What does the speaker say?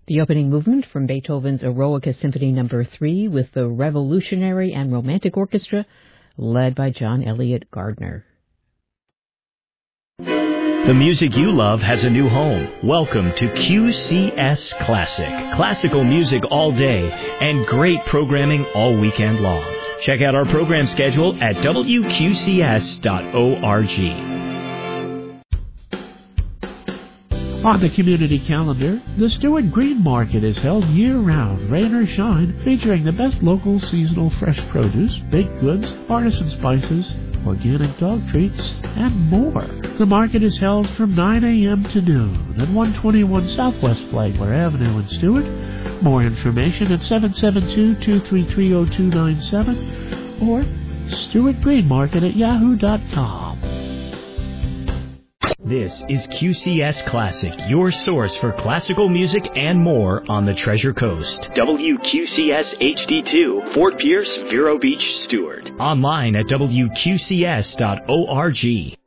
The opening movement from Beethoven's Eroica Symphony No. 3 with the Revolutionary and Romantic Orchestra, led by John Elliott Gardner. The music you love has a new home. Welcome to QCS Classic. Classical music all day and great programming all weekend long. Check out our program schedule at wqcs.org. On the community calendar, the Stewart Green Market is held year-round, rain or shine, featuring the best local seasonal fresh produce, baked goods, artisan spices, organic dog treats, and more. The market is held from 9 a.m. to noon at 121 Southwest Flagler Avenue in Stewart. More information at 772-233-0297 or stewartgreenmarket@yahoo.com. This is QCS Classic, your source for classical music and more on the Treasure Coast. WQCS HD2, Fort Pierce, Vero Beach, Stewart. Online at wqcs.org.